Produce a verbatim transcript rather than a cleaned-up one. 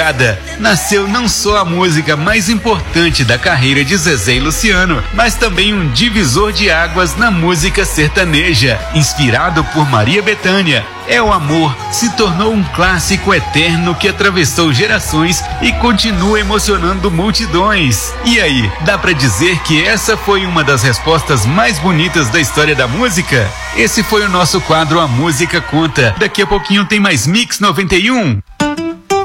Nasceu não só a música mais importante da carreira de Zezé e Luciano, mas também um divisor de águas na música sertaneja, inspirado por Maria Bethânia. É o Amor se tornou um clássico eterno que atravessou gerações e continua emocionando multidões. E aí, dá pra dizer que essa foi uma das respostas mais bonitas da história da música? Esse foi o nosso quadro A Música Conta. Daqui a pouquinho tem mais Mix noventa e um.